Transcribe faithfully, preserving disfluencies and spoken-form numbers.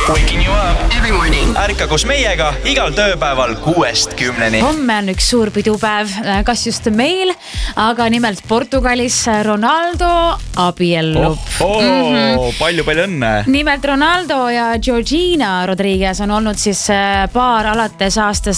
Waking you up every morning. Ärka koos meiega igal tööpäeval kuuest kümneni. Homme on üks suur pidupäev, kas just meil, aga nimelt Portugalis Ronaldo abiellub. Oh, oh, mm-hmm. Palju, palju õnne. Nimelt Ronaldo ja Georgina Rodriguez on olnud siis paar alates aastast